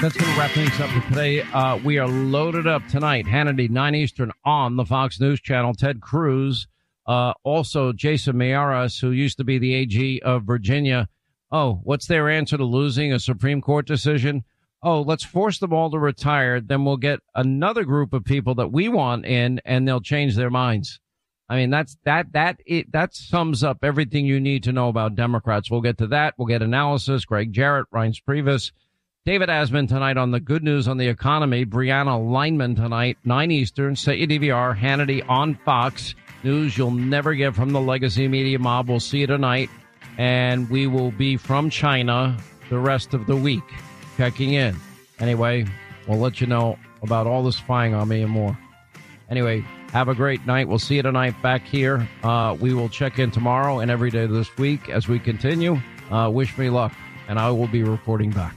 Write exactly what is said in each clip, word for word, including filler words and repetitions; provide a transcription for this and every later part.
right, that's going to wrap things up for today. Uh, we are loaded up tonight. Hannity, nine Eastern on the Fox News Channel. Ted Cruz, uh, also Jason Miyares, who used to be the A G of Virginia. Oh, what's their answer to losing a Supreme Court decision? Oh, let's force them all to retire. Then we'll get another group of people that we want in, and they'll change their minds. I mean, that's that that it that sums up everything you need to know about Democrats. We'll get to that. We'll get analysis. Greg Jarrett, Ryan Previs, David Asman tonight on the good news on the economy. Brianna Lineman tonight, nine Eastern. Set your D V R. Hannity on Fox News. You'll never get from the legacy media mob. We'll see you tonight, and we will be from China the rest of the week, checking in. Anyway, we'll let you know about all the spying on me and more. Anyway, have a great night. We'll see you tonight back here. Uh, we will check in tomorrow and every day this week as we continue. Uh, wish me luck, and I will be reporting back.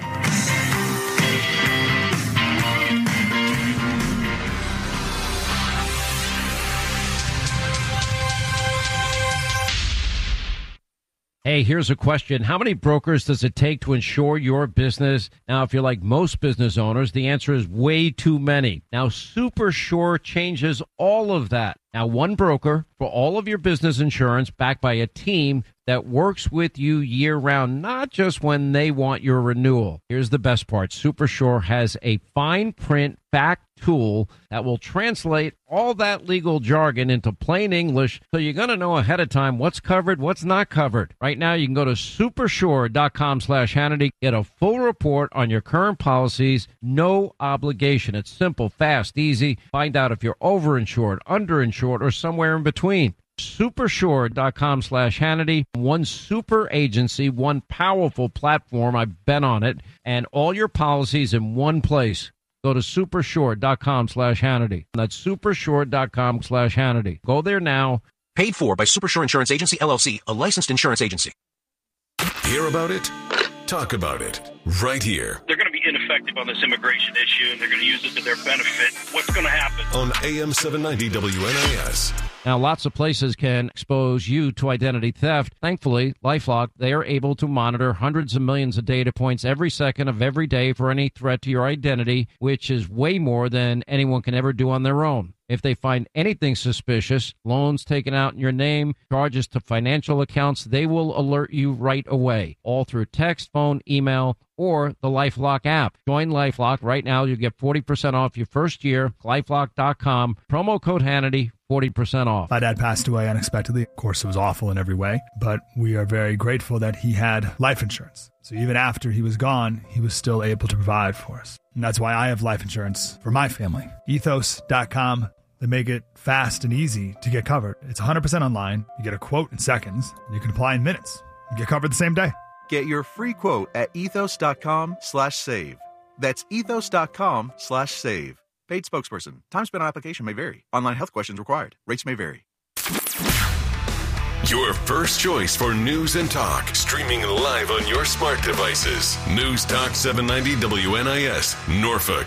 Hey, here's a question. How many brokers does it take to insure your business? Now, if you're like most business owners, the answer is way too many. Now, SuperSure changes all of that. Now, one broker for all of your business insurance backed by a team that works with you year-round, not just when they want your renewal. Here's the best part. SuperSure has a fine print fact tool that will translate all that legal jargon into plain English, so you're going to know ahead of time what's covered, what's not covered. Right now, you can go to supersure.com slash Hannity, get a full report on your current policies, no obligation. It's simple, fast, easy. Find out if you're overinsured, underinsured, or somewhere in between. Supersure.com slash Hannity. One super agency, one powerful platform. I've been on it. And all your policies in one place. Go to supersure.com slash Hannity. That's supersure.com slash Hannity. Go there now. Paid for by Supersure Insurance Agency, L L C, a licensed insurance agency. Hear about it? Talk about it. Right here. They're going to be ineffective on this immigration issue, and they're going to use it to their benefit. What's going to happen? On A M seven ninety W N A S. Now, lots of places can expose you to identity theft. Thankfully, LifeLock, they are able to monitor hundreds of millions of data points every second of every day for any threat to your identity, which is way more than anyone can ever do on their own. If they find anything suspicious, loans taken out in your name, charges to financial accounts, they will alert you right away, all through text, phone, email, or the LifeLock app. Join LifeLock right now. You get forty percent off your first year. LifeLock dot com. Promo code Hannity, forty percent off. My dad passed away unexpectedly. Of course, it was awful in every way, but we are very grateful that he had life insurance. So even after he was gone, he was still able to provide for us. And that's why I have life insurance for my family. Ethos dot com. They make it fast and easy to get covered. It's one hundred percent online. You get a quote in seconds, and you can apply in minutes. You get covered the same day. Get your free quote at ethos.com slash save. That's ethos.com slash save. Paid spokesperson. Time spent on application may vary. Online health questions required. Rates may vary. Your first choice for news and talk. Streaming live on your smart devices. News Talk seven ninety W N I S, Norfolk.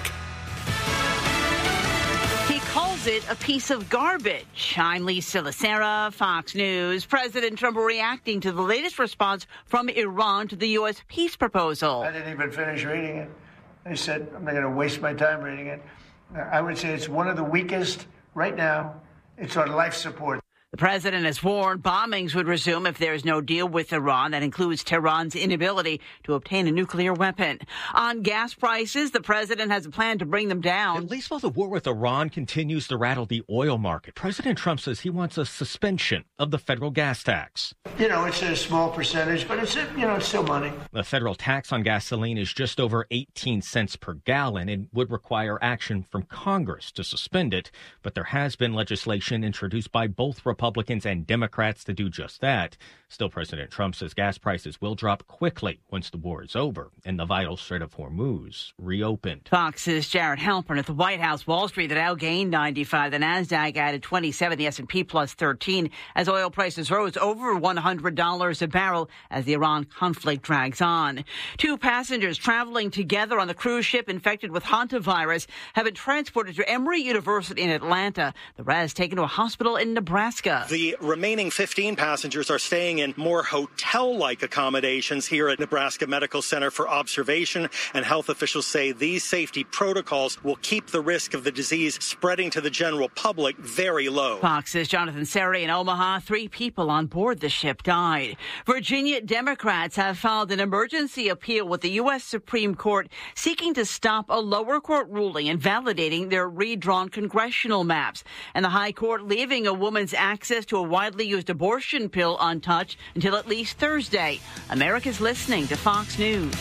It a piece of garbage. I'm Lisa Lacera, Fox News. President Trump reacting to the latest response from Iran to the U S peace proposal. I didn't even finish reading it. I said, I'm not going to waste my time reading it. I would say it's one of the weakest right now. It's on life support. The president has warned bombings would resume if there is no deal with Iran. That includes Tehran's inability to obtain a nuclear weapon. On gas prices, the president has a plan to bring them down. At least while the war with Iran continues to rattle the oil market, President Trump says he wants a suspension of the federal gas tax. You know, it's a small percentage, but it's, you know, it's still money. The federal tax on gasoline is just over eighteen cents per gallon and would require action from Congress to suspend it. But there has been legislation introduced by both Republicans Republicans and Democrats to do just that. Still, President Trump says gas prices will drop quickly once the war is over and the vital Strait of Hormuz reopened. Fox's Jared Halpern at the White House. Wall Street, the Dow gained ninety-five. The Nasdaq added twenty-seven. The S and P plus thirteen as oil prices rose over one hundred dollars a barrel as the Iran conflict drags on. Two passengers traveling together on the cruise ship infected with hantavirus have been transported to Emory University in Atlanta. The rest taken to a hospital in Nebraska. Nebraska. The remaining fifteen passengers are staying in more hotel-like accommodations here at Nebraska Medical Center for observation, and health officials say these safety protocols will keep the risk of the disease spreading to the general public very low. Fox's Jonathan Seri in Omaha. Three people on board the ship died. Virginia Democrats have filed an emergency appeal with the U S Supreme Court seeking to stop a lower court ruling invalidating their redrawn congressional maps. And the High Court leaving a woman's access to a widely used abortion pill untouched until at least Thursday. America's listening to Fox News.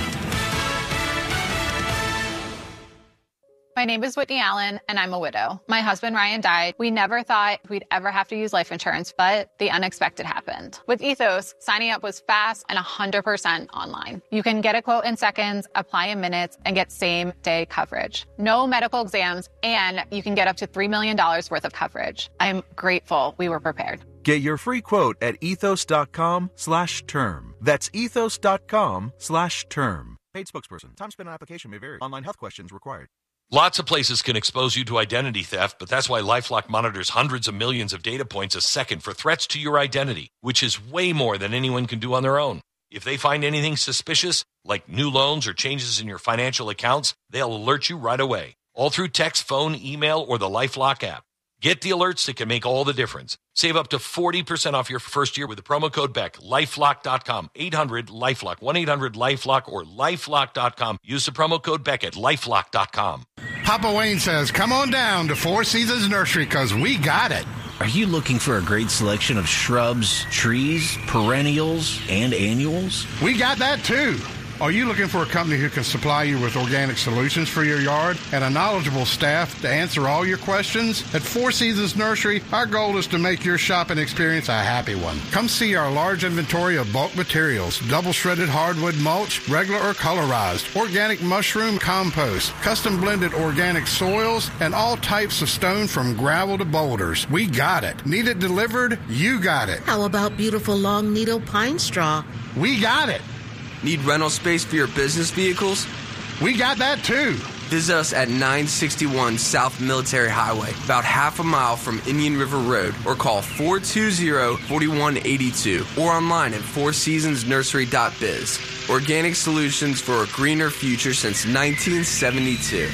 My name is Whitney Allen, and I'm a widow. My husband, Ryan, died. We never thought we'd ever have to use life insurance, but the unexpected happened. With Ethos, signing up was fast and one hundred percent online. You can get a quote in seconds, apply in minutes, and get same-day coverage. No medical exams, and you can get up to three million dollars worth of coverage. I'm grateful we were prepared. Get your free quote at ethos.com slash term. That's ethos.com slash term. Paid spokesperson. Time spent on application may vary. Online health questions required. Lots of places can expose you to identity theft, but that's why LifeLock monitors hundreds of millions of data points a second for threats to your identity, which is way more than anyone can do on their own. If they find anything suspicious, like new loans or changes in your financial accounts, they'll alert you right away, all through text, phone, email, or the LifeLock app. Get the alerts that can make all the difference. Save up to forty percent off your first year with the promo code Beck. LifeLock dot com. eight hundred LifeLock. one eight hundred LifeLock or LifeLock dot com. Use the promo code Beck at LifeLock dot com. Papa Wayne says, come on down to Four Seasons Nursery because we got it. Are you looking for a great selection of shrubs, trees, perennials, and annuals? We got that too. Are you looking for a company who can supply you with organic solutions for your yard and a knowledgeable staff to answer all your questions? At Four Seasons Nursery, our goal is to make your shopping experience a happy one. Come see our large inventory of bulk materials, double shredded hardwood mulch, regular or colorized, organic mushroom compost, custom blended organic soils, and all types of stone from gravel to boulders. We got it. Need it delivered? You got it. How about beautiful long needle pine straw? We got it. Need rental space for your business vehicles? We got that too. Visit us at nine sixty-one South Military Highway, about half a mile from Indian River Road, or call four two zero, four one eight two or online at four seasons nursery dot biz. Organic solutions for a greener future since nineteen seventy-two.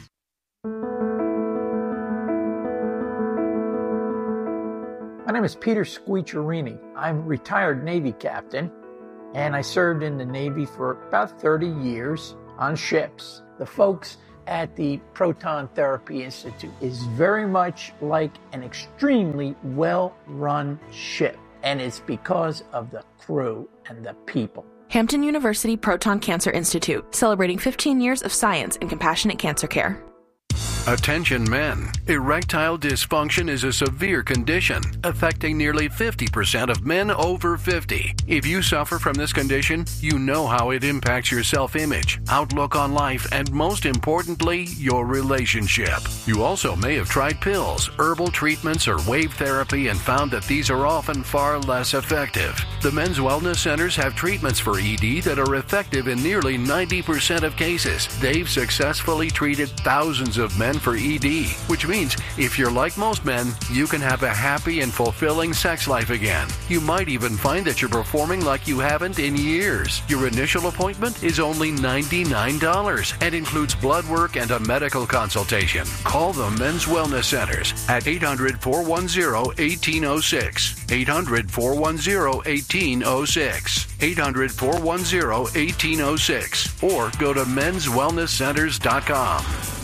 My name is Peter Squicciarini. I'm a retired Navy captain, and I served in the Navy for about thirty years on ships. The folks at the Proton Therapy Institute is very much like an extremely well-run ship, and it's because of the crew and the people. Hampton University Proton Cancer Institute, celebrating fifteen years of science and compassionate cancer care. Attention men. Erectile dysfunction is a severe condition affecting nearly fifty percent of men over fifty. If you suffer from this condition, you know how it impacts your self-image, outlook on life, and most importantly, your relationship. You also may have tried pills, herbal treatments, or wave therapy and found that these are often far less effective. The Men's Wellness Centers have treatments for E D that are effective in nearly ninety percent of cases. They've successfully treated thousands of men for E D, which means if you're like most men, you can have a happy and fulfilling sex life again. You might even find that you're performing like you haven't in years. Your initial appointment is only ninety-nine dollars and includes blood work and a medical consultation. Call the Men's Wellness Centers at eight hundred, four one zero, one eight zero six, eight hundred, four one zero, one eight zero six, eight hundred, four one zero, one eight zero six, or go to men's wellness centers dot com.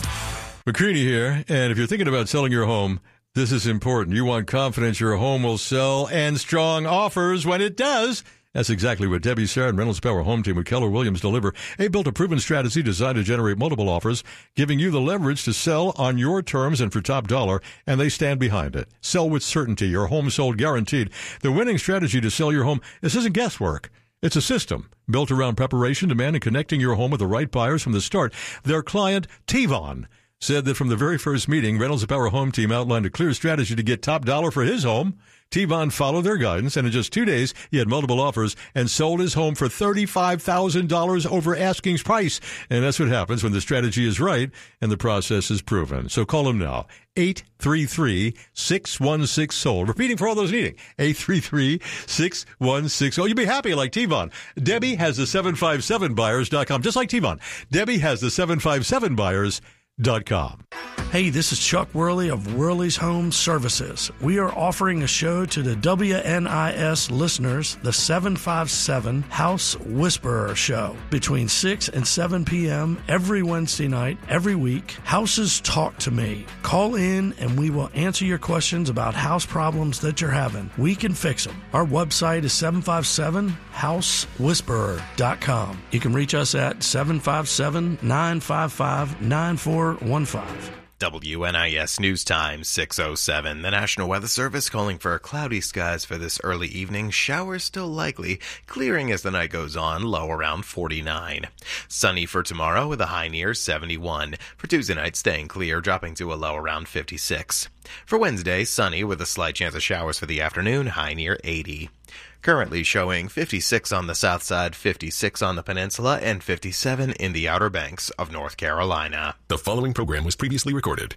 McCready here, and if you're thinking about selling your home, this is important. You want confidence your home will sell and strong offers when it does. That's exactly what Debbie Sarah and Reynolds Power Home Team with Keller Williams deliver. They built a proven strategy designed to generate multiple offers, giving you the leverage to sell on your terms and for top dollar, and they stand behind it. Sell with certainty. Your home sold guaranteed. The winning strategy to sell your home, this isn't guesswork. It's a system built around preparation, demand, and connecting your home with the right buyers from the start. Their client, Tevon, said that from the very first meeting, Reynolds Power Home Team outlined a clear strategy to get top dollar for his home. T-Von followed their guidance, and in just two days, he had multiple offers and sold his home for thirty-five thousand dollars over asking price. And that's what happens when the strategy is right and the process is proven. So call him now, eight three three, six one six, sold. Repeating for all those needing, eight three three, six one six, sold. You'll be happy like T-Von. Debbie has the seven five seven buyers dot com, just like T-Von. Debbie has the seven five seven buyers dot com. Hey, this is Chuck Worley of Worley's Home Services. We are offering a show to the W N I S listeners, the seven five seven House Whisperer Show, between six and seven p.m. every Wednesday night, every week. Houses Talk to Me. Call in and we will answer your questions about house problems that you're having. We can fix them. Our website is seven five seven house whisperer dot com. You can reach us at seven five seven, nine five five, nine four one five. W N I S News Time, six oh seven. The National Weather Service calling for cloudy skies for this early evening. Showers still likely, clearing as the night goes on, low around forty-nine. Sunny for tomorrow with a high near seventy-one. For Tuesday night, staying clear, dropping to a low around fifty-six. For Wednesday, sunny with a slight chance of showers for the afternoon, high near eighty. Currently showing fifty-six on the south side, fifty-six on the peninsula, and fifty-seven in the Outer Banks of North Carolina. The following program was previously recorded.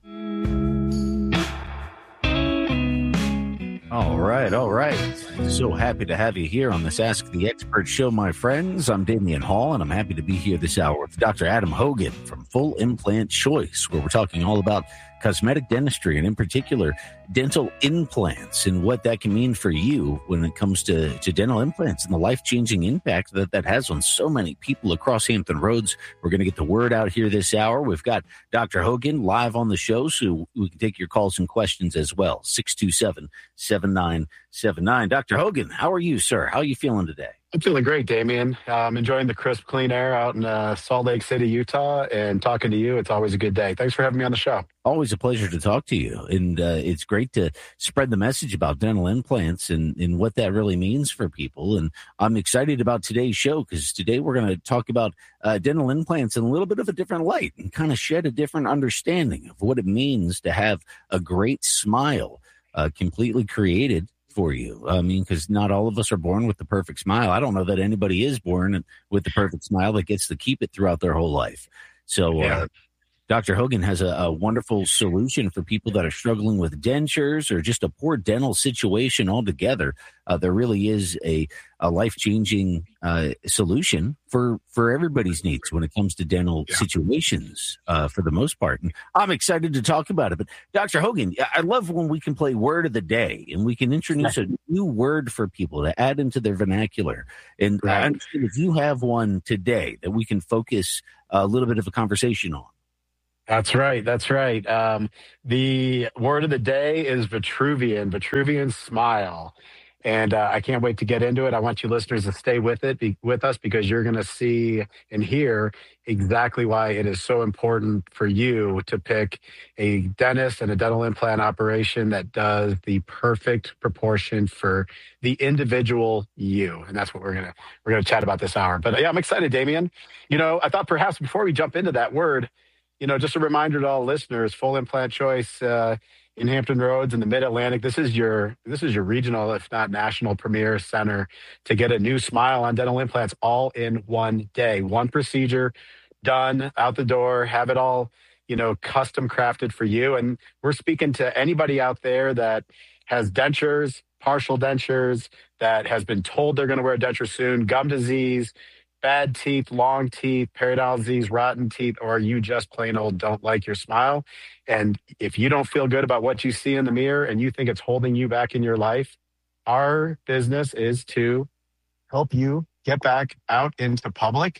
All right, all right. So happy to have you here on this Ask the Expert show, my friends. I'm Damian Hall, and I'm happy to be here this hour with Doctor Adam Hogan from Full Implant Choice, where we're talking all about cosmetic dentistry, and in particular, dental implants and what that can mean for you when it comes to, to dental implants and the life-changing impact that that has on so many people across Hampton Roads. We're going to get the word out here this hour. We've got Doctor Hogan live on the show, so we can take your calls and questions as well. six two seven, seven nine seven nine. Doctor Hogan, how are you, sir? How are you feeling today? I'm feeling great, Damian. I'm enjoying the crisp, clean air out in uh, Salt Lake City, Utah, and talking to you. It's always a good day. Thanks for having me on the show. Always a pleasure to talk to you. And uh, it's great to spread the message about dental implants and, and what that really means for people. And I'm excited about today's show because today we're going to talk about uh, dental implants in a little bit of a different light and kind of shed a different understanding of what it means to have a great smile uh, completely created for you. I mean, because not all of us are born with the perfect smile. I don't know that anybody is born with the perfect smile that gets to keep it throughout their whole life. So yeah. uh, Doctor Hogan has a, a wonderful solution for people that are struggling with dentures or just a poor dental situation altogether. Uh, there really is a, a life-changing uh, solution for, for everybody's needs when it comes to dental yeah. situations uh, for the most part. And I'm excited to talk about it. But Doctor Hogan, I love when we can play word of the day and we can introduce a new word for people to add into their vernacular. And right. I understand if you have one today that we can focus a little bit of a conversation on. That's right. That's right. Um, the word of the day is Vitruvian, Vitruvian smile. And uh, I can't wait to get into it. I want you listeners to stay with it, be, with us, because you're going to see and hear exactly why it is so important for you to pick a dentist and a dental implant operation that does the perfect proportion for the individual you. And that's what we're going to we're going to chat about this hour. But yeah, I'm excited, Damian. You know, I thought perhaps before we jump into that word, you know, just a reminder to all listeners, Full Implant Choice uh, in Hampton Roads in the Mid-Atlantic. This is your this is your regional, if not national, premier center to get a new smile on dental implants all in one day. One procedure, done, out the door, have it all, you know, custom crafted for you. And we're speaking to anybody out there that has dentures, partial dentures, that has been told they're going to wear a denture soon, gum disease, bad teeth, long teeth, periodontal disease, rotten teeth, or you just plain old don't like your smile. And if you don't feel good about what you see in the mirror and you think it's holding you back in your life, our business is to help you get back out into public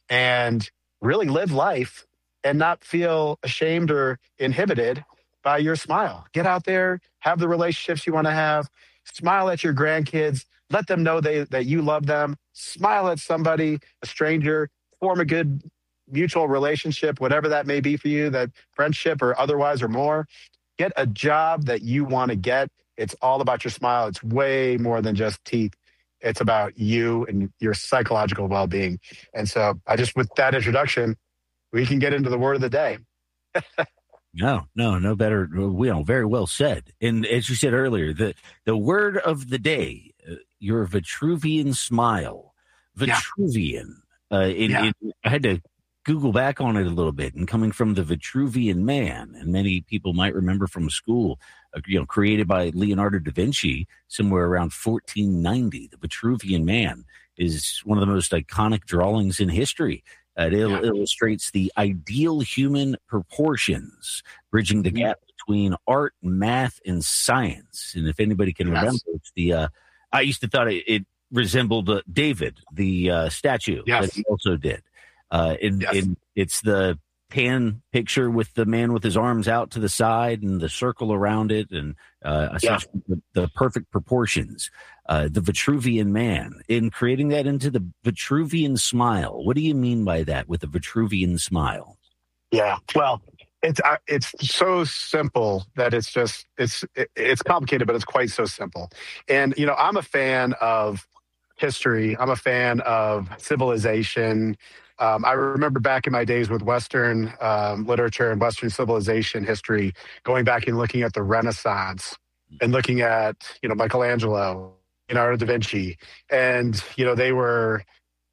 and really live life and not feel ashamed or inhibited by your smile. Get out there, have the relationships you want to have, smile at your grandkids, let them know they, that you love them. Smile at somebody, a stranger, form a good mutual relationship, whatever that may be for you, that friendship or otherwise or more. Get a job that you want to get. It's all about your smile. It's way more than just teeth. It's about you and your psychological well-being. And so I just, with that introduction, we can get into the word of the day. No, no, no better. We know, very well said. And as you said earlier, the, the word of the day, uh, your Vitruvian smile. Vitruvian. Yeah. Uh, in, yeah. in, I had to Google back on it a little bit, and coming from the Vitruvian Man, and many people might remember from school, uh, you know, created by Leonardo da Vinci somewhere around fourteen ninety. The Vitruvian Man is one of the most iconic drawings in history. Uh, it il- yeah. illustrates the ideal human proportions, bridging the gap between art, math, and science. And if anybody can yes. remember, it's the uh, I used to thought it, it resembled uh, David, the uh, statue yes. that he also did. Uh, and, yes. and it's the pan picture with the man with his arms out to the side and the circle around it, and uh, essentially yeah. the, the perfect proportions. Uh, the Vitruvian Man, in creating that into the Vitruvian smile. What do you mean by that with the Vitruvian smile? Yeah, well, it's uh, it's so simple that it's just it's it, it's complicated, but it's quite so simple. And you know, I'm a fan of history. I'm a fan of civilization. Um, I remember back in my days with Western um, literature and Western civilization history, going back and looking at the Renaissance and looking at, you know, Michelangelo, Leonardo da Vinci, and, you know, they were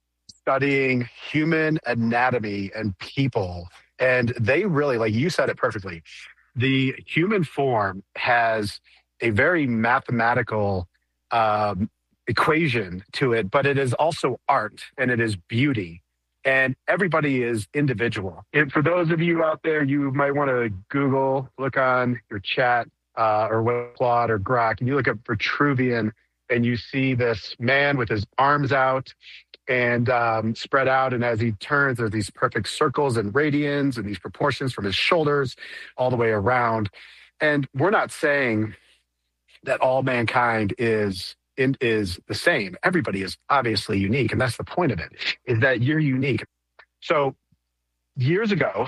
studying human anatomy and people. And they really, like you said it perfectly, the human form has a very mathematical um, equation to it, but it is also art and it is beauty. And everybody is individual. And for those of you out there, you might want to Google, look on your chat uh, or Claude or Grok, and you look up Vitruvian, and you see this man with his arms out and um, spread out. And as he turns, there's these perfect circles and radians and these proportions from his shoulders all the way around. And we're not saying that all mankind is in, is the same. Everybody is obviously unique. And that's the point of it, is that you're unique. So years ago,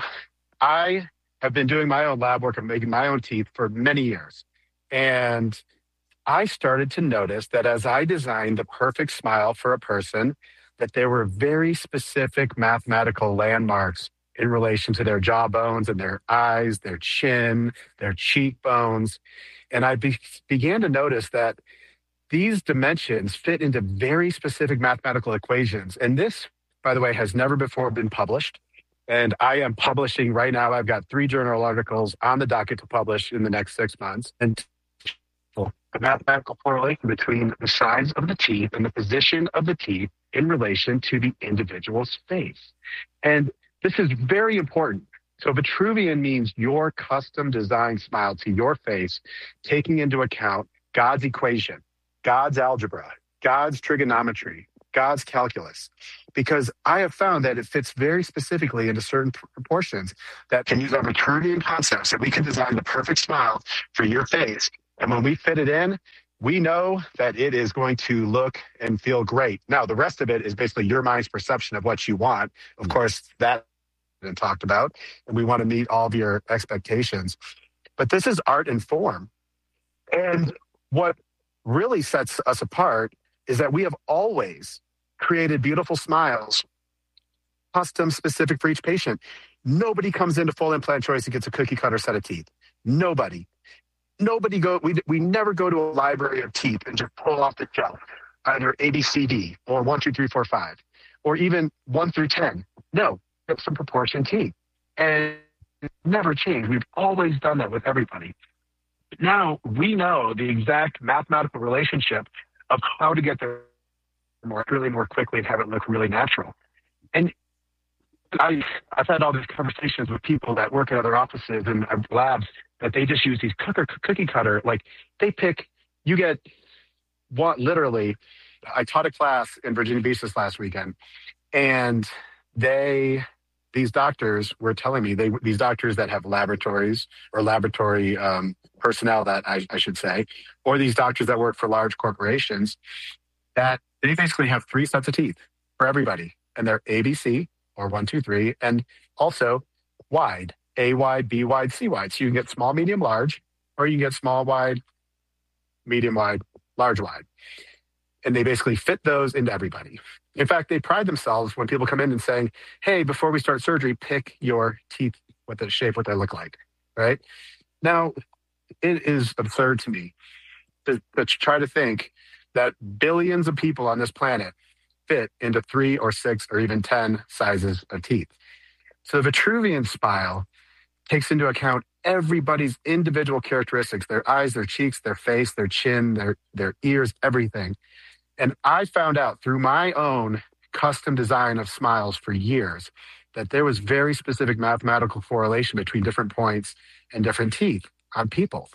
I have been doing my own lab work and making my own teeth for many years. And I started to notice that as I designed the perfect smile for a person, that there were very specific mathematical landmarks in relation to their jawbones and their eyes, their chin, their cheekbones. And I be- began to notice that these dimensions fit into very specific mathematical equations. And this, by the way, has never before been published. And I am publishing right now. I've got three journal articles on the docket to publish in the next six months. And the mathematical correlation between the size of the teeth and the position of the teeth in relation to the individual's face. And this is very important. So Vitruvian means your custom designed smile to your face, taking into account God's equation, God's algebra, God's trigonometry, God's calculus, because I have found that it fits very specifically into certain proportions that can use our Vitruvian concepts, that we can design the perfect smile for your face. And when we fit it in, we know that it is going to look and feel great. Now, the rest of it is basically your mind's perception of what you want. Of course, that been talked about, and we want to meet all of your expectations. But this is art and form. And what really sets us apart is that we have always created beautiful smiles, custom specific for each patient. Nobody comes into Full Implant Choice and gets a cookie cutter set of teeth. Nobody. Nobody go, we, we never go to a library of teeth and just pull off the shelf either A, B, C, D, or one, two, three, four, five, or even one through ten. No, it's some proportion teeth. And it's never changed. We've always done that with everybody. Now we know the exact mathematical relationship of how to get there more really more quickly and have it look really natural. And I, I've had all these conversations with people that work in other offices and labs that they just use these cooker, cookie cutter, like they pick, you get what literally, I taught a class in Virginia Beach this last weekend, and they, these doctors were telling me, they these doctors that have laboratories or laboratory um, personnel that I, I should say, or these doctors that work for large corporations, that they basically have three sets of teeth for everybody. And they're A B C or one, two, three, and also wide, A wide, B wide, C wide. So you can get small, medium, large, or you can get small, wide, medium, wide, large, wide. And they basically fit those into everybody. In fact, they pride themselves when people come in and saying, hey, before we start surgery, pick your teeth, what the shape, what they look like. right? Now, it is absurd to me to, to try to think that billions of people on this planet fit into three or six or even ten sizes of teeth. So the Vitruvian smile takes into account everybody's individual characteristics, their eyes, their cheeks, their face, their chin, their, their ears, everything. And I found out through my own custom design of smiles for years that there was very specific mathematical correlation between different points and different teeth on people.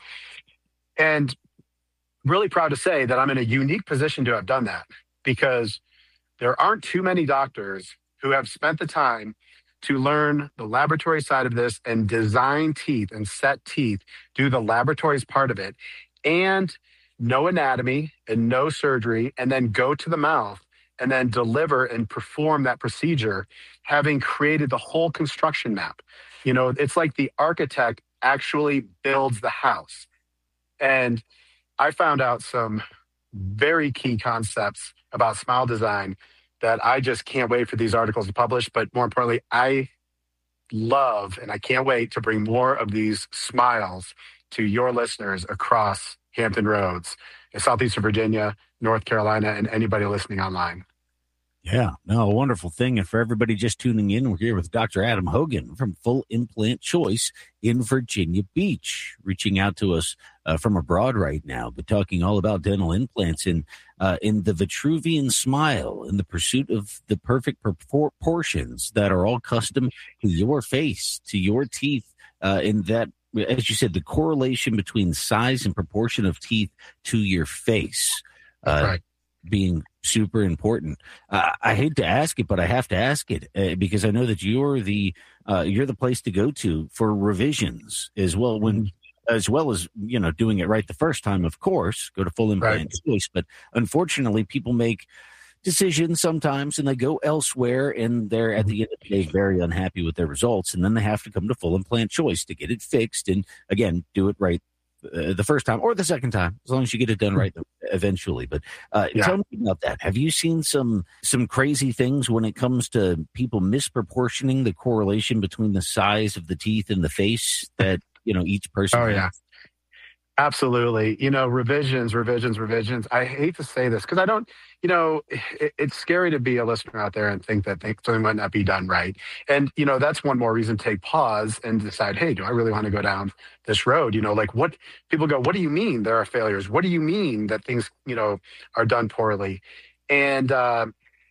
And really proud to say that I'm in a unique position to have done that, because there aren't too many doctors who have spent the time to learn the laboratory side of this and design teeth and set teeth, do the laboratory's part of it, and no anatomy and no surgery, and then go to the mouth and then deliver and perform that procedure, having created the whole construction map. You know, it's like the architect actually builds the house. And I found out some very key concepts about smile design that I just can't wait for these articles to publish. But more importantly, I love and I can't wait to bring more of these smiles to your listeners across Hampton Roads in Southeastern Virginia, North Carolina, and anybody listening online. Yeah, no, a wonderful thing. And for everybody just tuning in, we're here with Doctor Adam Hogan from Full Implant Choice in Virginia Beach, reaching out to us uh, from abroad right now, but talking all about dental implants in, uh, in the Vitruvian smile, in the pursuit of the perfect proportions that are all custom to your face, to your teeth, uh, in that, as you said, the correlation between size and proportion of teeth to your face. Uh, right. Being super important. Uh, I hate to ask it, but I have to ask it uh, because I know that you're the uh, you're the place to go to for revisions as well. When as well as you know doing it right the first time, of course, go to Full Implant Choice. But unfortunately, people make decisions sometimes and they go elsewhere, and they're at the end of the day very unhappy with their results, and then they have to come to Full Implant Choice to get it fixed and again do it right. Uh, the first time or the second time, as long as you get it done right eventually. But uh, yeah. Tell me about that. Have you seen some some crazy things when it comes to people misproportioning the correlation between the size of the teeth and the face that, you know, each person Oh, has? yeah. Absolutely. You know, revisions, revisions, revisions. I hate to say this because I don't, you know, it, it's scary to be a listener out there and think that think something might not be done right. And, you know, that's one more reason to take pause and decide, hey, do I really want to go down this road? You know, like what people go, what do you mean there are failures? What do you mean that things, you know, are done poorly? And uh,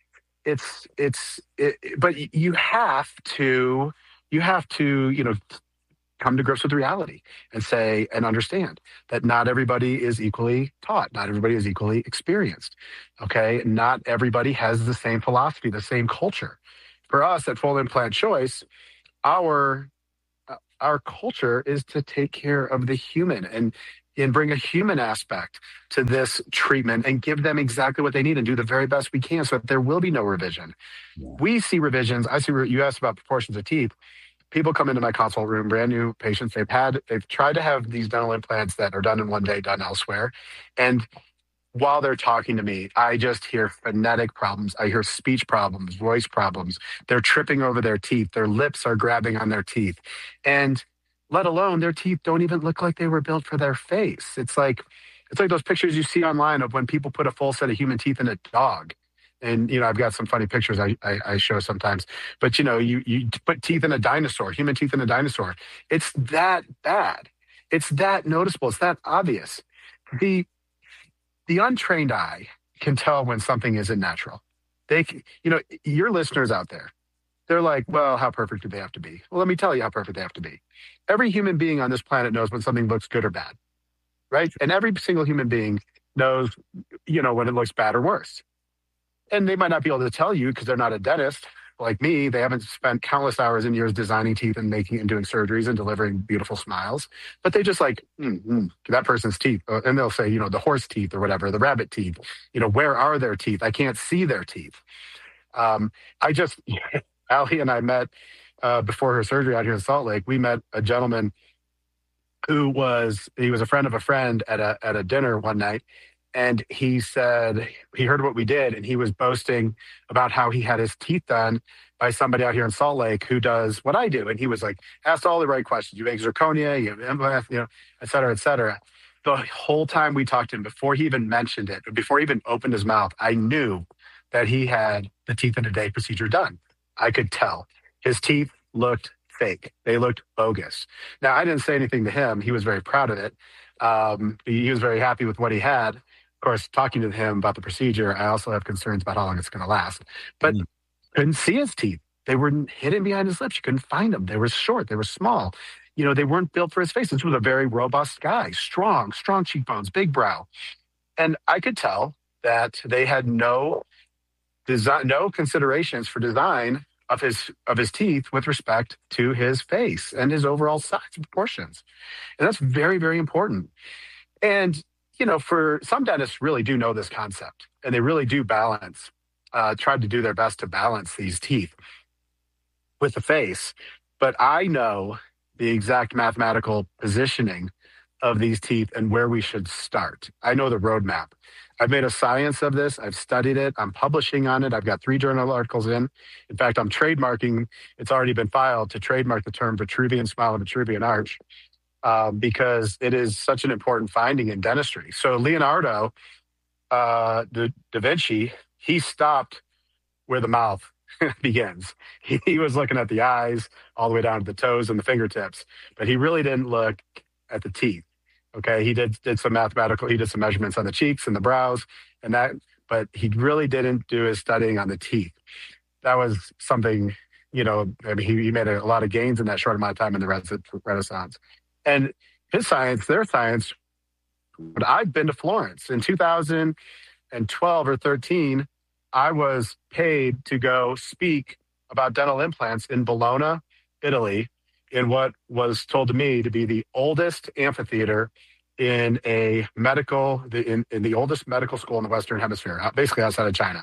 it's, it's, it, but you have to, you have to, you know, come to grips with reality and say and understand that not everybody is equally taught. Not everybody is equally experienced. Okay. Not everybody has the same philosophy, the same culture. For us at Full Implant Choice, our, uh, our culture is to take care of the human and, and bring a human aspect to this treatment and give them exactly what they need and do the very best we can so that there will be no revision. Yeah. We see revisions. I see, you asked about proportions of teeth. People come into my consult room, brand new patients. They've had, they've tried to have these dental implants that are done in one day, done elsewhere. And while they're talking to me, I just hear phonetic problems. I hear speech problems, voice problems. They're tripping over their teeth. Their lips are grabbing on their teeth. And let alone their teeth don't even look like they were built for their face. It's like, it's like those pictures you see online of when people put a full set of human teeth in a dog. And, you know, I've got some funny pictures I, I, I show sometimes. But, you know, you, you put teeth in a dinosaur, human teeth in a dinosaur. It's that bad. It's that noticeable. It's that obvious. The the untrained eye can tell when something isn't natural. They, you know, your listeners out there, they're like, well, how perfect do they have to be? Well, let me tell you how perfect they have to be. Every human being on this planet knows when something looks good or bad, right? And every single human being knows, you know, when it looks bad or worse. And they might not be able to tell you because they're not a dentist like me. They haven't spent countless hours and years designing teeth and making and doing surgeries and delivering beautiful smiles. But they just like, mm, mm, that person's teeth. And they'll say, you know, the horse teeth or whatever, the rabbit teeth. You know, where are their teeth? I can't see their teeth. Um, I just, Allie and I met uh, before her surgery out here in Salt Lake. We met a gentleman who was, he was a friend of a friend at a at a dinner one night. And he said he heard what we did, and he was boasting about how he had his teeth done by somebody out here in Salt Lake who does what I do. And he was like, asked all the right questions. You make zirconia, you have implant, you know, et cetera, et cetera. The whole time we talked to him, before he even mentioned it, before he even opened his mouth, I knew that he had the teeth in a day procedure done. I could tell. His teeth looked fake. They looked bogus. Now, I didn't say anything to him. He was very proud of it. Um, he was very happy with what he had. Of course, talking to him about the procedure, I also have concerns about how long it's going to last. But mm. couldn't see his teeth. They were hidden behind his lips. You couldn't find them. They were short. They were small. You know, they weren't built for his face. This was a very robust guy, strong, strong cheekbones, big brow. And I could tell that they had no design, no considerations for design of his of his teeth with respect to his face and his overall size and proportions. And that's very, very important. And you know, for some dentists really do know this concept, and they really do balance, uh, try to do their best to balance these teeth with the face. But I know the exact mathematical positioning of these teeth and where we should start. I know the roadmap. I've made a science of this. I've studied it. I'm publishing on it. I've got three journal articles in. In fact, I'm trademarking. It's already been filed to trademark the term Vitruvian smile and Vitruvian arch. Um, because it is such an important finding in dentistry. So Leonardo uh, da, da Vinci, he stopped where the mouth begins. He, he was looking at the eyes all the way down to the toes and the fingertips, but he really didn't look at the teeth. Okay, he did did some mathematical, he did some measurements on the cheeks and the brows, and that, but he really didn't do his studying on the teeth. That was something, you know, I mean, he, he made a, a lot of gains in that short amount of time in the Renaissance. And his science, their science, but I've been to Florence. In two thousand twelve or thirteen, I was paid to go speak about dental implants in Bologna, Italy, in what was told to me to be the oldest amphitheater in a medical, in, in the oldest medical school in the Western Hemisphere, basically outside of China.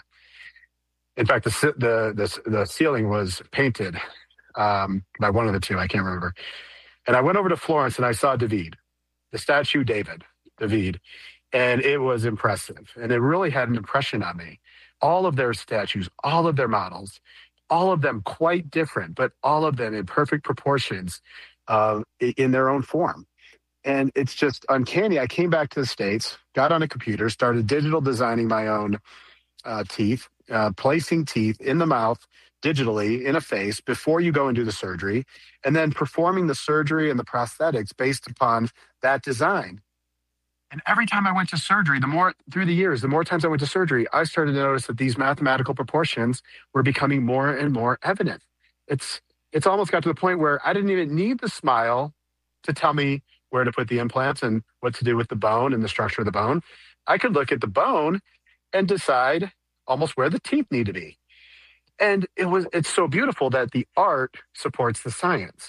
In fact, the the the, the ceiling was painted um, by one of the two, I can't remember. And I went over to Florence and I saw David, the statue David, David, and it was impressive. And it really had an impression on me. All of their statues, all of their models, all of them quite different, but all of them in perfect proportions uh, in their own form. And it's just uncanny. I came back to the States, got on a computer, started digital designing my own uh, teeth, uh, placing teeth in the mouth, digitally in a face before you go and do the surgery, and then performing the surgery and the prosthetics based upon that design. And every time I went to surgery, the more through the years, the more times I went to surgery, I started to notice that these mathematical proportions were becoming more and more evident. It's it's almost got to the point where I didn't even need the smile to tell me where to put the implants and what to do with the bone and the structure of the bone. I could look at the bone and decide almost where the teeth need to be. And it was, it's so beautiful that the art supports the science.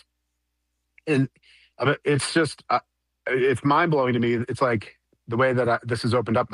And it's just, uh, it's mind blowing to me. It's like the way that I, this has opened up my